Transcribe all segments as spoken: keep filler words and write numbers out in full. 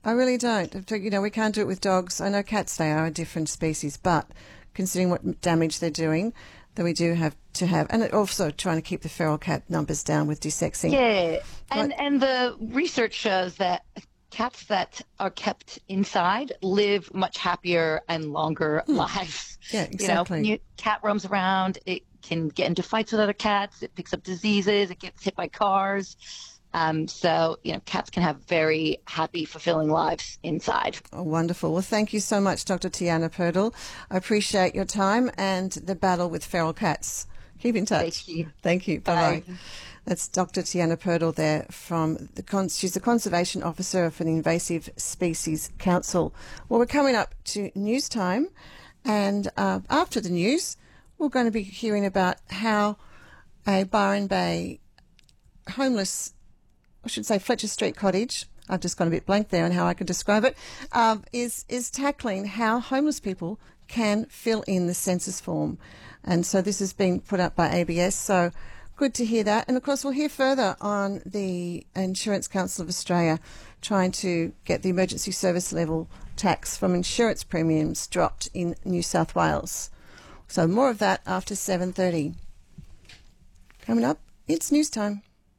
I really don't. You know, we can't do it with dogs. I know cats, they are a different species, but considering what damage they're doing, that we do have to have, and also trying to keep the feral cat numbers down with desexing. Yeah, and, What? and the research shows that cats that are kept inside live much happier and longer Hmm. lives. Yeah, exactly. You know, when your cat roams around, it can get into fights with other cats, it picks up diseases, it gets hit by cars. Um, so, you know, cats can have very happy, fulfilling lives inside. Oh, wonderful. Well, thank you so much, Doctor Tiana Purdle. I appreciate your time and the battle with feral cats. Keep in touch. Thank you. Thank you. Bye-bye. Bye. That's Doctor Tiana Purdle there from the con- she's the Conservation Officer for the Invasive Species Council. Well, we're coming up to news time, and uh, after the news, we're going to be hearing about how a Byron Bay homeless, I should say Fletcher Street cottage, I've just gone a bit blank there on how I could describe it, um, is, is tackling how homeless people can fill in the census form. And so this is being put up by A B S, so good to hear that. And of course, we'll hear further on the Insurance Council of Australia trying to get the emergency service level tax from insurance premiums dropped in New South Wales. So more of that after seven thirty. Coming up, it's news time.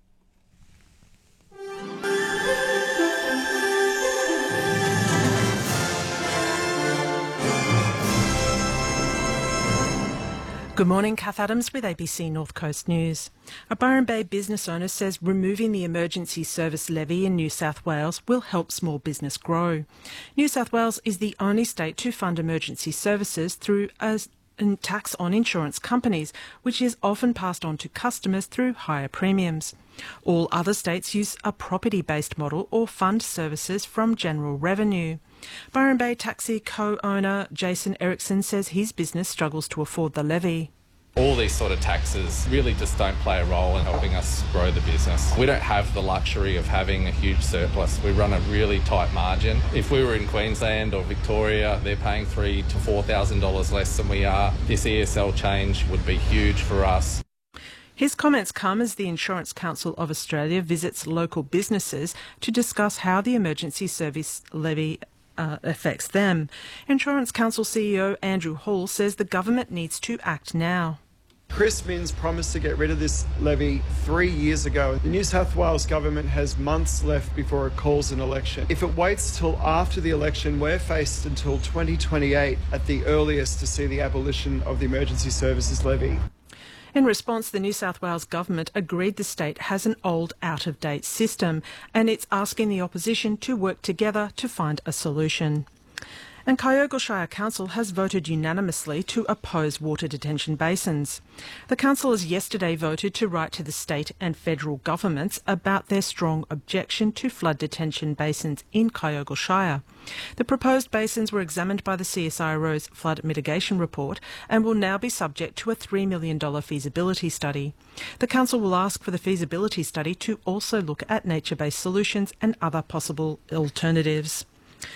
Good morning, Kath Adams with A B C North Coast News. A Byron Bay business owner says removing the emergency service levy in New South Wales will help small business grow. New South Wales is the only state to fund emergency services through a tax on insurance companies, which is often passed on to customers through higher premiums. All other states use a property-based model or fund services from general revenue. Byron Bay taxi co-owner Jason Erickson says his business struggles to afford the levy. All these sort of taxes really just don't play a role in helping us grow the business. We don't have the luxury of having a huge surplus. We run a really tight margin. If we were in Queensland or Victoria, they're paying three to four thousand dollars less than we are. This E S L change would be huge for us. His comments come as the Insurance Council of Australia visits local businesses to discuss how the emergency service levy Uh, affects them. Insurance Council C E O Andrew Hall says the government needs to act now. Chris Minns promised to get rid of this levy three years ago. The New South Wales government has months left before it calls an election. If it waits till after the election, we're faced until twenty twenty-eight at the earliest to see the abolition of the emergency services levy. In response, the New South Wales government agreed the state has an old, out-of-date system, and it's asking the opposition to work together to find a solution. And Kyogle Shire Council has voted unanimously to oppose water detention basins. The council has yesterday voted to write to the state and federal governments about their strong objection to flood detention basins in Kyogle Shire. The proposed basins were examined by the C S I R O's flood mitigation report and will now be subject to a three million dollars feasibility study. The council will ask for the feasibility study to also look at nature-based solutions and other possible alternatives.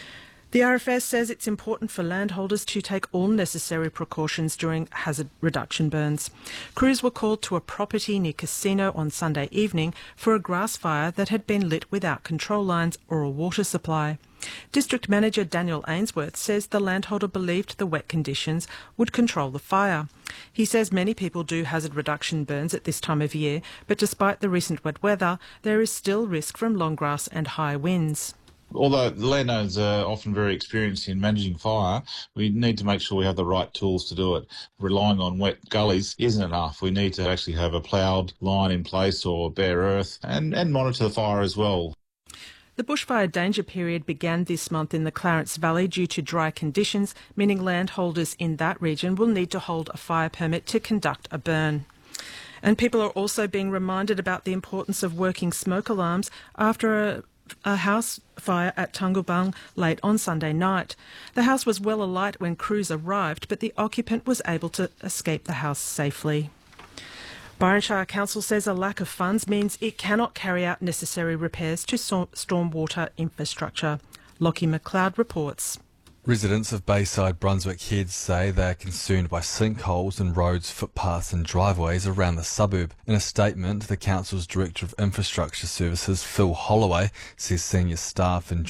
The R F S says it's important for landholders to take all necessary precautions during hazard reduction burns. Crews were called to a property near Casino on Sunday evening for a grass fire that had been lit without control lines or a water supply. District Manager Daniel Ainsworth says the landholder believed the wet conditions would control the fire. He says many people do hazard reduction burns at this time of year, but despite the recent wet weather, there is still risk from long grass and high winds. Although the landowners are often very experienced in managing fire, we need to make sure we have the right tools to do it. Relying on wet gullies isn't enough. We need to actually have a ploughed line in place or bare earth and, and monitor the fire as well. The bushfire danger period began this month in the Clarence Valley due to dry conditions, meaning landholders in that region will need to hold a fire permit to conduct a burn. And people are also being reminded about the importance of working smoke alarms after a a house fire at Tungubang late on Sunday night. The house was well alight when crews arrived, but the occupant was able to escape the house safely. Byron Shire Council says a lack of funds means it cannot carry out necessary repairs to stormwater infrastructure. Lockie McLeod reports. Residents of Bayside Brunswick Heads say they are concerned by sinkholes in roads, footpaths and driveways around the suburb. In a statement, the council's Director of Infrastructure Services, Phil Holloway, says senior staff and